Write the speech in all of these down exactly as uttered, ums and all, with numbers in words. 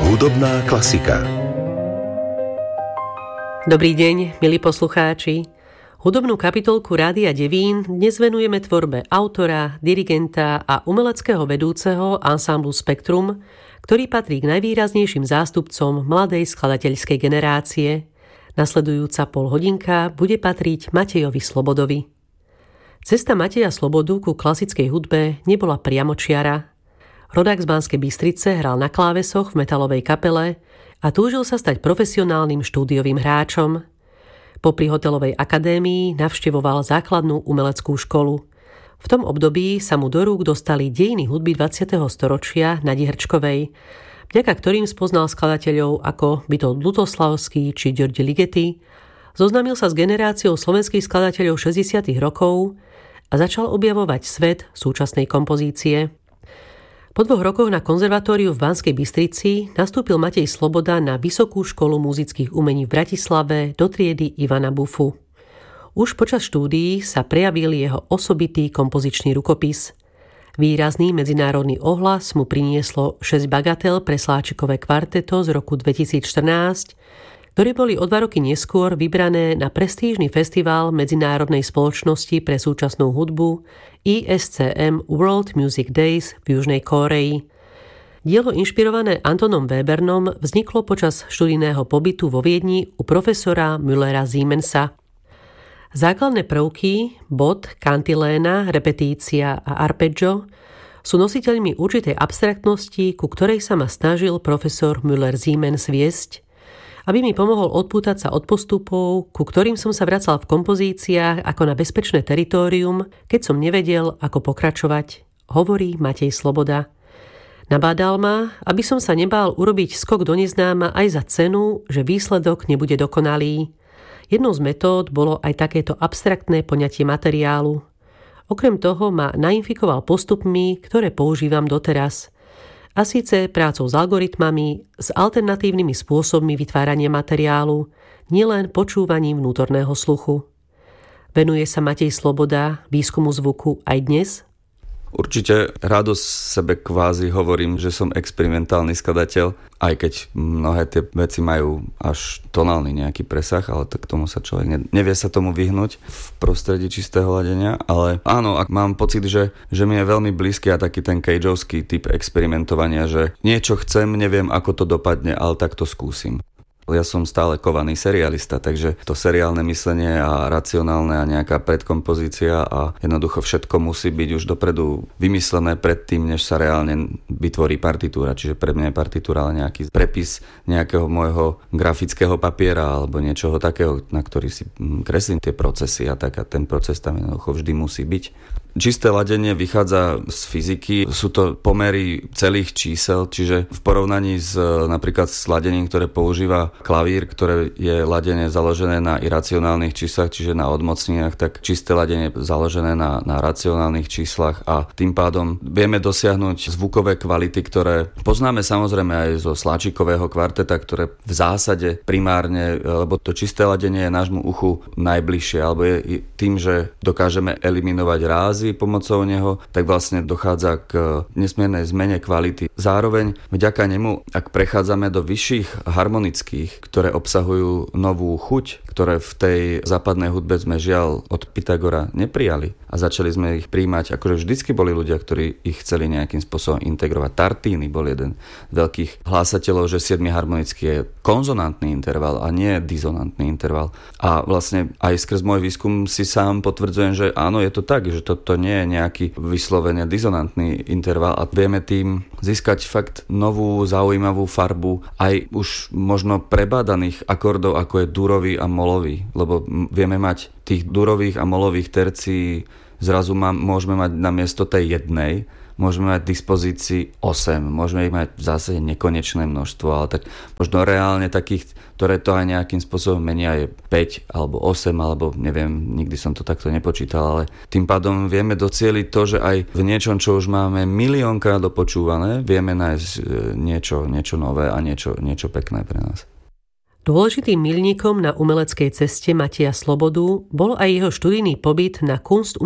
Hudobná klasika. Dobrý deň, milí poslucháči. Hudobnú kapitolku Rádia Devín dnes venujeme tvorbe autora, dirigenta a umeleckého vedúceho ansámblu Spektrum, ktorý patrí k najvýraznejším zástupcom mladej skladateľskej generácie. Nasledujúca polhodinka bude patriť Matejovi Slobodovi. Cesta Mateja Slobodu ku klasickej hudbe nebola priamočiara. Rodák z Banskej Bystrice hral na klávesoch v metalovej kapele a túžil sa stať profesionálnym štúdiovým hráčom. Popri hotelovej akadémii navštevoval základnú umeleckú školu. V tom období sa mu do rúk dostali dejiny hudby dvadsiateho storočia na Dihrčkovej, vďaka ktorým spoznal skladateľov ako Witold Lutoslavský či György Ligeti, zoznámil sa s generáciou slovenských skladateľov šesťdesiatych rokov a začal objavovať svet súčasnej kompozície. Po dvoch rokoch na konzervatóriu v Banskej Bystrici nastúpil Matej Sloboda na Vysokú školu muzických umení v Bratislave do triedy Ivana Bufu. Už počas štúdií sa prejavil jeho osobitý kompozičný rukopis. Výrazný medzinárodný ohlas mu prinieslo šesť bagatel pre sláčikové kvarteto z roku dvetisícštrnásť, ktoré boli o dva roky neskôr vybrané na prestížny festival Medzinárodnej spoločnosti pre súčasnú hudbu í es cé em World Music Days v Južnej Kórei. Dielo inšpirované Antonom Webernom vzniklo počas študijného pobytu vo Viedni u profesora Müllera Siemensa. Základné prvky, bod, kantiléna, repetícia a arpeggio sú nositeľmi určitej abstraktnosti, ku ktorej sa ma snažil profesor Müller Siemens viesť, aby mi pomohol odpútať sa od postupov, ku ktorým som sa vracal v kompozíciách ako na bezpečné teritórium, keď som nevedel, ako pokračovať, hovorí Matej Sloboda. Nabádal ma, aby som sa nebál urobiť skok do neznáma aj za cenu, že výsledok nebude dokonalý. Jednou z metód bolo aj takéto abstraktné poňatie materiálu. Okrem toho ma nainfikoval postupmi, ktoré používam doteraz. A síce prácou s algoritmami, s alternatívnymi spôsobmi vytvárania materiálu, nielen počúvaním vnútorného sluchu. Venuje sa Matej Sloboda výskumu zvuku aj dnes? Určite rado sebe kvázi hovorím, že som experimentálny skladateľ, aj keď mnohé tie veci majú až tonálny nejaký presah, ale tak tomu sa človek nevie sa tomu vyhnúť v prostredí čistého ladenia. Ale áno, ak mám pocit, že, že mi je veľmi blízky a taký ten cageovský typ experimentovania, že niečo chcem, neviem ako to dopadne, ale tak to skúsim. Ja som stále kovaný serialista, takže to seriálne myslenie a racionálne a nejaká predkompozícia a jednoducho všetko musí byť už dopredu vymyslené predtým, než sa reálne vytvorí partitúra. Čiže pre mňa je partitúra ale nejaký prepis nejakého môjho grafického papiera alebo niečoho takého, na ktorý si kreslím tie procesy a tak a ten proces tam jednoducho vždy musí byť. Čisté ladenie vychádza z fyziky, sú to pomery celých čísel, čiže v porovnaní s napríklad s ladením, ktoré používa klavír, ktoré je ladenie založené na iracionálnych číslach, čiže na odmocneniach, tak čisté ladenie je založené na, na racionálnych číslach a tým pádom vieme dosiahnuť zvukové kvality, ktoré poznáme samozrejme aj zo sláčikového kvarteta, ktoré v zásade primárne, lebo to čisté ladenie je nášmu uchu najbližšie, alebo je tým, že dokážeme eliminovať rázy pomocou neho, tak vlastne dochádza k nesmiernej zmene kvality. Zároveň vďaka nemu, ak prechádzame do vyšších harmonických, ktoré obsahujú novú chuť, ktoré v tej západnej hudbe sme žiaľ od Pythagora neprijali a začali sme ich príjmať, akože vždycky boli ľudia, ktorí ich chceli nejakým spôsobom integrovať. Tartini bol jeden z veľkých hlásateľov, že siedmy harmonický je konzonantný interval a nie disonantný interval. A vlastne aj skrz môj výskum si sám potvrdzujem, že áno, je to tak, že toto nie je nejaký vyslovene disonantný interval a vieme tým získať fakt novú, zaujímavú farbu aj už možno prebádaných akordov, ako je durový a molový, lebo vieme mať tých durových a molových tercií, zrazu má, môžeme mať namiesto tej jednej, môžeme mať v dispozícii osem, môžeme ich mať v zásade nekonečné množstvo, ale tak možno reálne takých, ktoré to aj nejakým spôsobom menia, je päť alebo osem, alebo neviem, nikdy som to takto nepočítal, ale tým pádom vieme docieliť to, že aj v niečom, čo už máme miliónkrát dopočúvané, vieme nájsť niečo, niečo nové a niečo, niečo pekné pre nás. Dôležitým milníkom na umeleckej ceste Mateja Slobodu bol aj jeho študijný pobyt na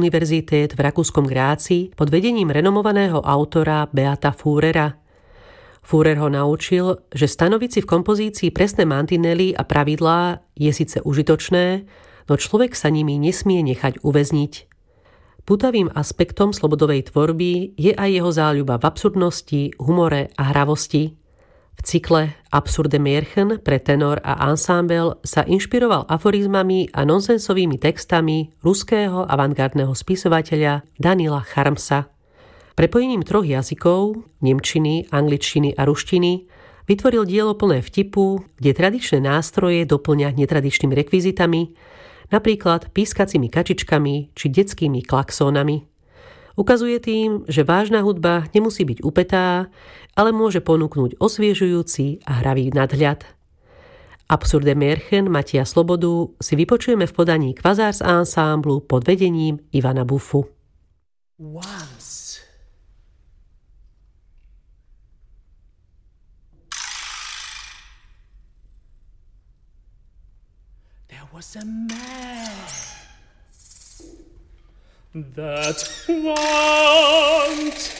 Kunstuniverzität v rakúskom Gráci pod vedením renomovaného autora Beata Furera. Führer ho naučil, že stanoviť si v kompozícii presné mantinely a pravidlá je síce užitočné, no človek sa nimi nesmie nechať uväzniť. Pútavým aspektom slobodovej tvorby je aj jeho záľuba v absurdnosti, humore a hravosti. V cykle Absurde Märchen pre tenor a ensemble sa inšpiroval aforizmami a nonsensovými textami ruského avantgardného spisovateľa Danila Charmsa. Prepojením troch jazykov, nemčiny, angličtiny a ruštiny, vytvoril dielo plné vtipu, kde tradičné nástroje doplňa netradičnými rekvizitami, napríklad pískacími kačičkami či detskými klaxónami. Ukazuje tým, že vážna hudba nemusí byť upetá, ale môže ponúknuť osviežujúci a hravý nadhľad. Absurde Märchen Mateja Slobodu si vypočujeme v podaní Quasars Ensemblu pod vedením Ivana Bufu. Once there was a man that went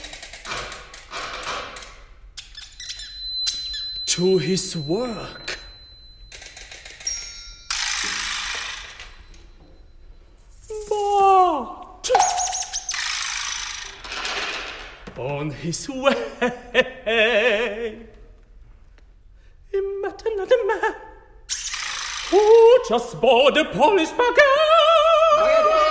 to his work. But on his way he met another man who just bought a Polish baguette.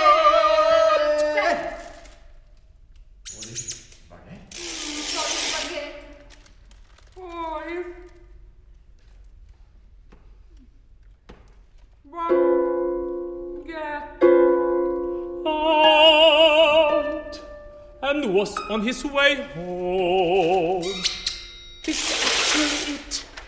And was on his way home. This is actually it.